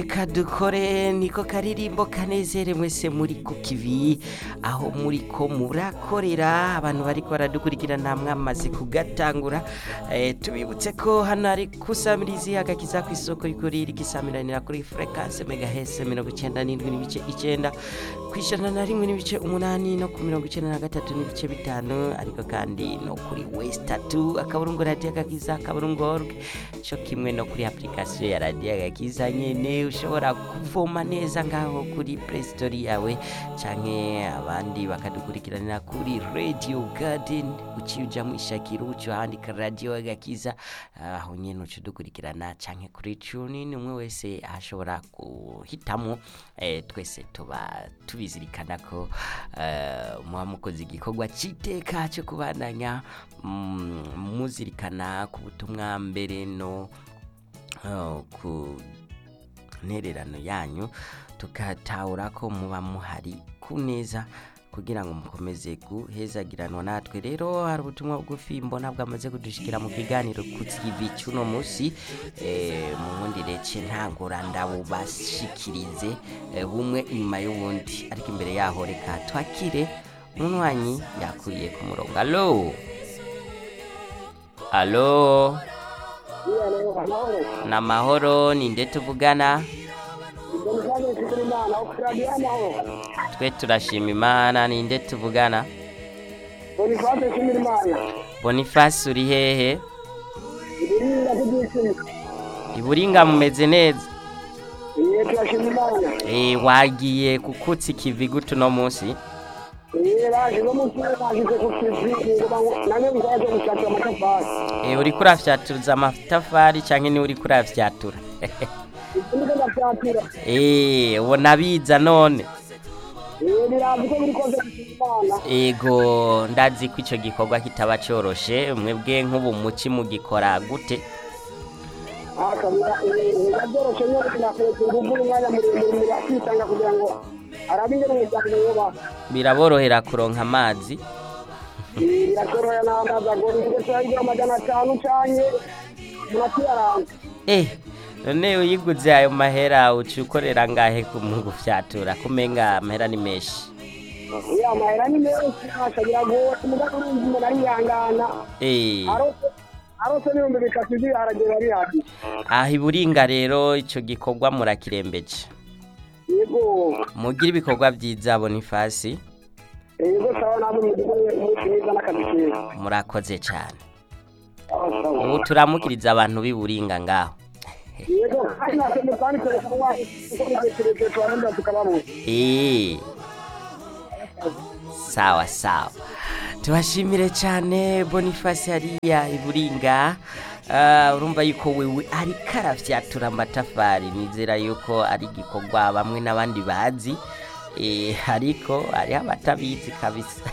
Reka dukore niko karirimbo kanezere mwese muri ku kivi aho muri ko murakorera abantu bariko baradukurikirana mwamaze kugatangura tubibutse ko hano ari kusamirizi agakiza ku isoko y'ukuri igisamiranira kuri frequency megahertz 97.9 kwishana na rimwe n'ibice 8 no ku 93 n'ibice 5 ariko kandi no kuri West 2 akaburungu radio agakiza akaburungu org cyo kimwe no kuri application ya radio agakiza nyene ushobora kuvoma neza ngaho kuri Play Store yawe canke abandi bakadukurikiranira kuri Radio Garden uciuja mu ishakiro uco handika radio agakiza aho nyene uco dukurikirana canke kuri TuneIn umwe wese ashobora kuhitamo twese tuba tubizirikana ko mukoze igikorwa citeka cyo kubandanya muzirikana ku butumwa mbere no ku ntererano yanyu tukatahura ko muba muhari ku neza kugira ngo mukomeze guhezagiranwa natwe rero hari ubutumwa bugufi mbona bwamaze kudushikira mu kiganiro ku TV cyuno musi mu wundi rece ntangora ndabubashikirize bumwe inyuma y'ubundi ariko imbere yaho reka twakire umunwanyi yakuye ku murongo allo na mahoro ninde tuvugana twe turashima Imana ninde tuvugana Boniface uri hehe Iburinga mumeze neza wagiye kukutsa ikivi gutu no munsi uri kurafyatuza amatafari canke ni uri kurafyatura ubona biza none ego ndazi ko ico gikorwa kitaba coroshe mwebwe nk'ubu muci mu gikora gute biraborohera kuronka amazi none uyiguze ayo mahera ucikorera ngahe kumugufyatura kumenga amahera ni menshi amahera ni menshi ashabira go mugakurunzi nariyangana arose n'ibindi bikatije aragera ari hafi Iburinga rero ico gikorwa murakirembeje yego mugira ibikorwa byiza Boniface yego sawa nabo mugize n'akabikira murakoze cyane ubu turamukiriza abantu b'Iburinga ngaho yego hano kandi telefone tukaronda tukabamo sawa tubashimire cyane Boniface hariya Iburinga urumva yuko wewe ari karafyatura amatafari nizera yuko ari gikorwa bamwe n'abandi bazi ariko ari abatabizi kabisa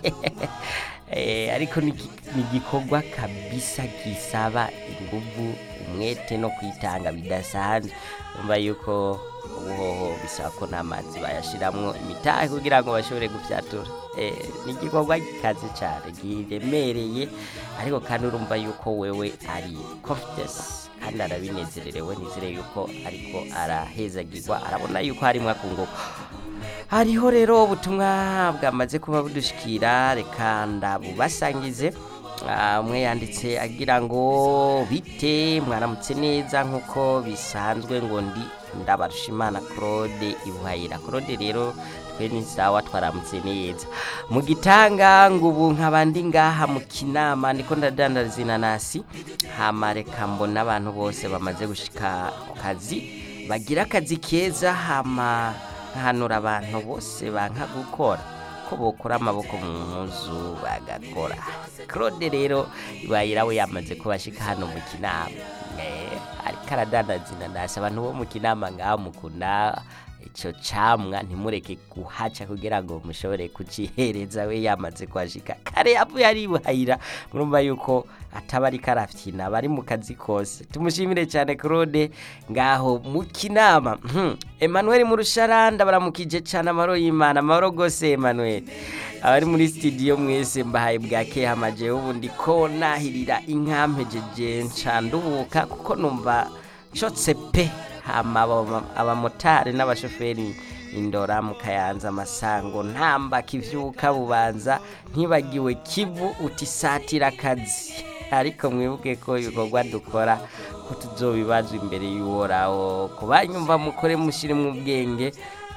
ariko ni gikorwa kabisa gisaba inguvu umwete no kwitanga bidasanzwe urumva yuko ubuhoho bisaba ko n'amazi bayashiramwo imitahe kugira ngo bashobore gufyatura ni igikorwa gikaze cyane giremereye ariko kandi urumva yuko wewe ari confidence kandi arabinezererewe nizere yuko ariko arahezagirwa arabona yuko harimwo akunguka hariho rero ubutumwa bwamaze kuba budushikira reka ndabubasangize umwe yanditse agira ngo bite mwaramutse neza nkuko bisanzwe ngo ndabarushimana Claude Ibuhayira Claude rero twe ni sawa twaramutse neza mu gitanga ngo ubu nkabandi ngaha mu Kinama ndiko ndadandariza inanasi hamareka mbona abantu bose bamaze gushika ku kazi bagira akazi keza hanura abantu bose banka gukora ko bokora amaboko mu muzu bagakora Claude rero Ibuhayira we yamaze kubashika hano mu Kinama ariko aradandaza inanasi abantu bo mu Kinama ngaho mukunda ico camwa ntimureke guhaca kugira ngo mushobore kucihereza we yamaze kwashika kare avuye ari Ibuhayira murumva yuko atabari karafyina bari mu kazi kose tumushimire cyane Claude ngaho mu Kinama Emmanuel mu Rusharanda baramukije cyane amaro y'Imana amaro gose Emmanuel abari muri studio mwese mbahaye bwake hamaje ubundi ko nahirira inkampejeje ncandubuka kuko numva shotse pe hama abamotari n'abashoferi Indora mu Kayanza Masango Ntamba Kivyuka Bubanza ntibagiwe Kivu utisatira akazi ariko mwibuke ko ibikorwa dukora ko tuzobibazwa imbere y'uhoraho kubanyumva mukore mushire mu bwenge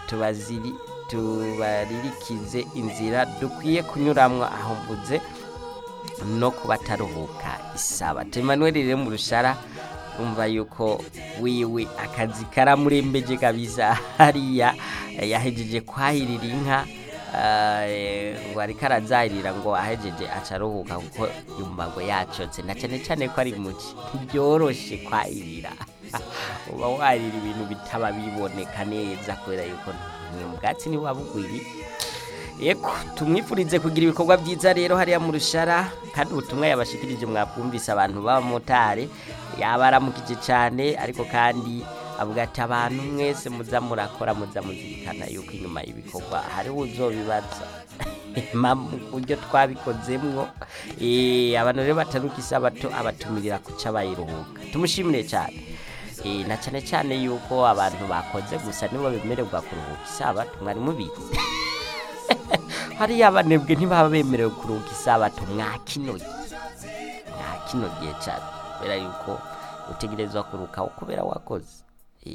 tubaririkize inzira dukwiye kunyuramwa aho mvuze no kubataruhuka isabato. Emmanuel rero mu Rushara umva yuko wiwe akazi karamurembeje kabisa hariya yahejeje kwahirira inka ngo ari karazahirira ngo ahejeje acaruhuka kuko yumva ngo yacotse na cyane ko ari muci byoroshe kwahirira uba wahirira ibintu bitaba biboneka neza kubera yuko ubwatsi ni wabugwiri. Yeko tumwifurize kugira ibikorwa byiza rero hariya mu Rushara kandi ubutumwa yabashikirije mwabwumvise abantu b'abamotari yabaramukije cyane ariko kandi avuga ati abantu mwese muza murakora muza muzirikana yuko inyuma y'ibikorwa hari uzobibaza mu buryo twabikozemwo abantu rero bataruka isabato abatumirira kuca bayiruhuka tumushimire cyane na cyane yuko abantu bakoze gusa nibo bemererwa kuruhuka isabato mwari mubizi hariya abanebwe ntibaba bemerewe kuruhuka isabato mwakinoye cyane kubera yuko utegerezwa kuruhuka kubera wakoze.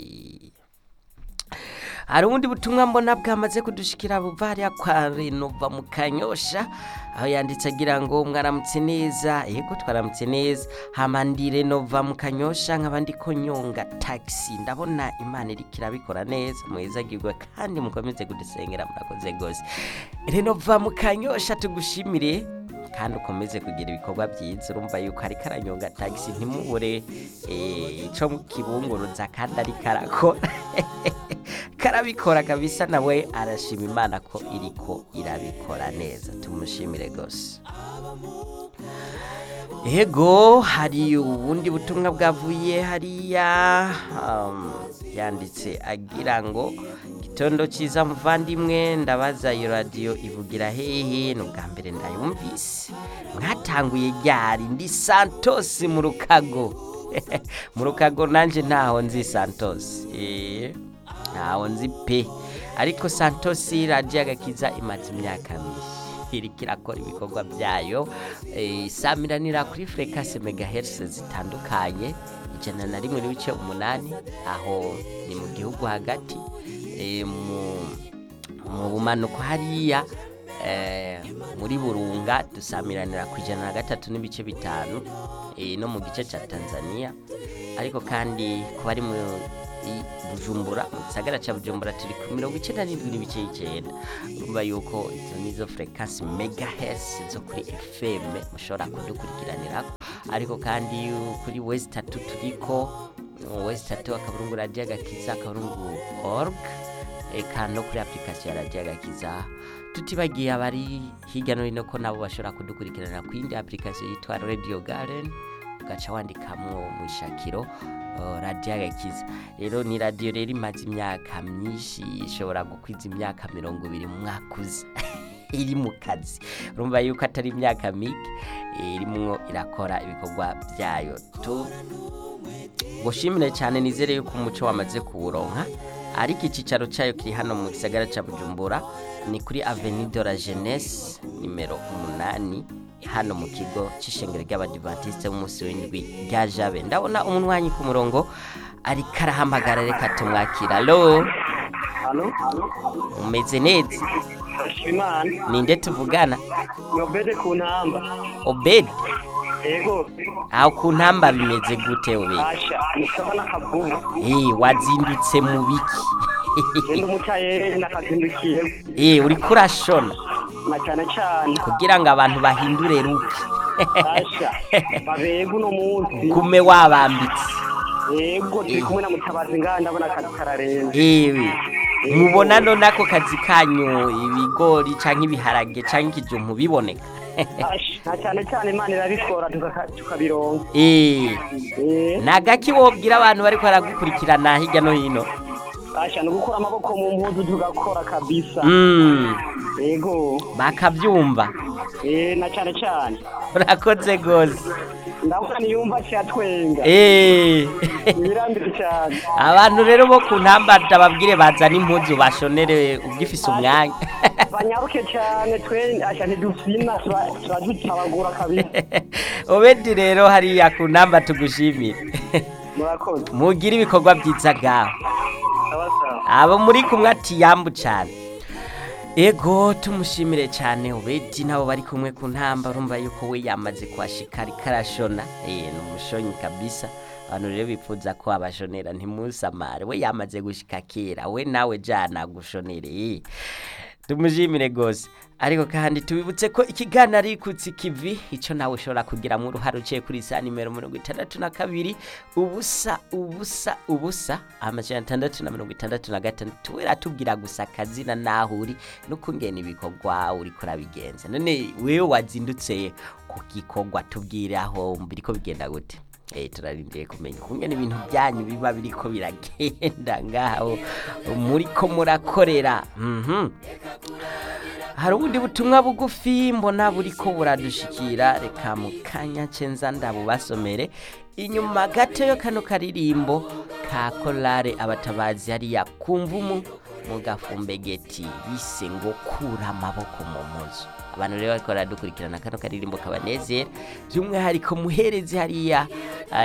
Hari ubundi butumwa mbona bwamaze kudushikira buva hariya kwa Renova mu Kanyosha aho yanditse agira ngo mwaramutse neza. Yego twaramutse neza hamandi Renova mu Kanyosha nk'abandi ko nyonga taxi ndabona Imana iri kirabikora neza mwezagirwe kandi mukomeze kudusengera murakoze gose. Renova mu Kanyosha tugushimire kandi ukomeze kugira ibikorwa byiza urumva yuko ari karanyonga taxi ntimubure ico mukibunguruza kandi ari karakora karabikora kabisa nawe arashima Imana ko iriko irabikora neza tumushimire gose. Ego hari ubundi butumwa bwavuye hariya yanditse agira ngo gitondo ciza muvandimwe ndabaza iyo radio ivugira hehe n'ubwa mbere ndayumvise mwatanguye ryari ndi Santos mu Rukago mu Rukago nanje ntaho nzi Santos ntaho nzi pe ariko Santos radio agakiza imaze imyaka myinshi iri kirakora ibikorwa byayo isamiranira kuri frequency megahertz zitandukanye 101.8 aho ni mu gihugu hagati mu bumanuko hariya muri Burunga dusamiranira ku 103.5 no mu gice ca Tanzania ariko kandi ko bari mu Bujumbura mu gisagara ca Bujumbura turi ku 97.9 urumva yuko izo nizo frequency megahertz zo kuri FM mushobora kudukurikiranira ariko kandi kuri West 3 turiko West 3 akaburungu radio agakiza akaburungu org eka no kuri application ya radio agakiza tutibagiye abari hirya no hino ko nabo bashobora kudukurikiranira ku yindi application yitwa Radio Garden ugaca wandikamwo mu ishakiro radio agakiza rero ni radio rero imaze imyaka myinshi ishobora gukwiza imyaka 20 mu mwakuza iri mu kazi urumva yuko atari imyaka mike irimwo irakora ibikorwa byayo gushimire cyane nizere yuko umuco wamaze kuwuronka ariko icicaro cyayo kiri hano mu gisagara ca Bujumbura ni kuri Avenue de la Jeunesse nimero 8 hano mu kigo c'ishengero ry'Abadiventiste b'umunsi w'indwi rya Jabe ndabona umunwanyi ku murongo ari karahamagara reka tumwakira. Allo umeze neza Imana ninde tuvugana? Obede ku Ntamba. Obede Yego aho ku Ntamba bimeze gute Obede? Asha nisabana kabugu wazindutse mu biki? Ndo mutaye nakazindukiye uri kurashona na cyane kugira ngo abantu bahindure ruki Asha babego no munsi gume wabambitse. Yego turi kumwe na Mutabazi nganda ndabona akazi kararenze. Mubona none ako kazi kanyu ibigori canke ibiharage canke ikijumbu biboneka? Na cyane Imana irabikora tukabironka. Nagaki wobwira abantu bariko baragukurikirana hirya no hino? Asha no gukora amaboko mu mpuzu tugakora kabisa. Yego. bakabyumva Na cyane cyane. urakoze gose Ndabona niyumva cyatwenga. Birambire cyane. abantu rero bo ku ntamba ndababwire bazana impuzu bashonere ugifise umwanya Banyaruke cyane asha ntidufina turadutabagura kabisa. obedi rero hariya ku ntamba tugushimire Murakoze. mugire ibikorwa byiza gaho Abasa. abo muri kumwe ati yambu cyane ego tumushimire cyane obedi nabo bari kumwe ku ntamba urumva yuko we yamaze kuhashika ariko arashona ni umushonyi kabisa abantu rero bifuza ko abashonera ntimusamare we yamaze gushika kera we nawe jana gushonere tumushimire gose ariko kandi tubibutse ko ikiganiro ari kutsi kivi ico nawe ushobora kugira mu ruharo uciye kuri sa nimero 62 ubusa amajana 666 tuwera tubwira gusa kazina naho uri n'ukungena ibikorwa uri kurabigenza none wewe wazindutse ku gikorwa tubwire aho biriko bigenda gute turarindiye kumenya kungena ibintu byanyu biba biriko biragenda ngaho muriko murakorera hari ubundi butumwa bugufi mbona buriko buradushikira reka mu kanya cenza ndabubasomere inyuma gato yo kano karirimbo ka korale abatabazi hariya kumvumu mu gafumbegeti bise ngo kura amaboko mu muzu abantu rero bariko baradukurikirana kano karirimbo kabanezera by'umwihariko muhereze hariya